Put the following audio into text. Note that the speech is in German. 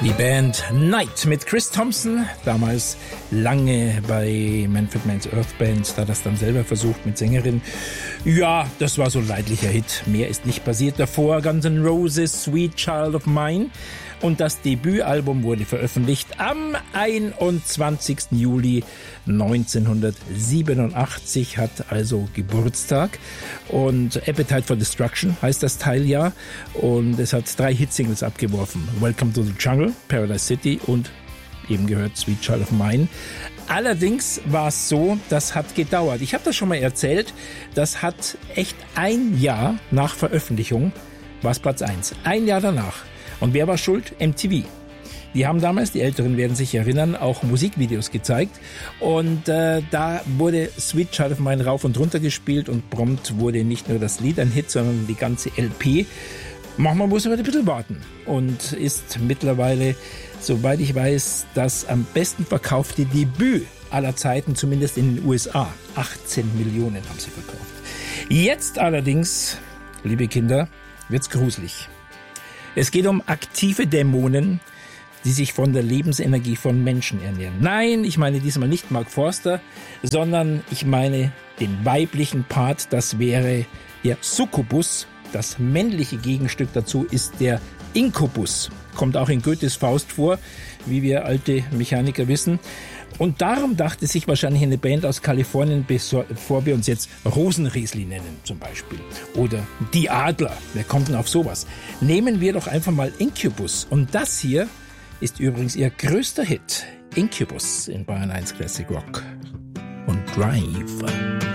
Die Band Night mit Chris Thompson, damals lange bei Manfred Mann's Earth Band, da das dann selber versucht mit Sängerin. Ja, das war so ein leidlicher Hit. Mehr ist nicht passiert davor. Guns N' Roses, Sweet Child of Mine. Und das Debütalbum wurde veröffentlicht am 21. Juli 1987, hat also Geburtstag. Und Appetite for Destruction heißt das Teil ja. Und es hat 3 Hitsingles abgeworfen. Welcome to the Jungle, Paradise City und eben gehört Sweet Child of Mine. Allerdings war es so, das hat gedauert. Ich habe das schon mal erzählt, das hat echt ein Jahr nach Veröffentlichung, war es Platz 1. Ein Jahr danach. Und wer war schuld? MTV. Die haben damals, die Älteren werden sich erinnern, auch Musikvideos gezeigt. Und da wurde Sweet Child of Mine rauf und runter gespielt und prompt wurde nicht nur das Lied ein Hit, sondern die ganze LP. Manchmal muss man ein bisschen warten und ist mittlerweile, soweit ich weiß, das am besten verkaufte Debüt aller Zeiten, zumindest in den USA. 18 Millionen haben sie verkauft. Jetzt allerdings, liebe Kinder, wird's gruselig. Es geht um aktive Dämonen, die sich von der Lebensenergie von Menschen ernähren. Nein, ich meine diesmal nicht Mark Forster, sondern ich meine den weiblichen Part, das wäre der Succubus. Das männliche Gegenstück dazu ist der Inkubus. Kommt auch in Goethes Faust vor, wie wir alte Mechaniker wissen. Und darum dachte sich wahrscheinlich eine Band aus Kalifornien, bevor wir uns jetzt Rosenriesli nennen zum Beispiel. Oder Die Adler, wer kommt denn auf sowas? Nehmen wir doch einfach mal Incubus. Und das hier ist übrigens ihr größter Hit. Incubus in Bayern 1 Classic Rock und Drive.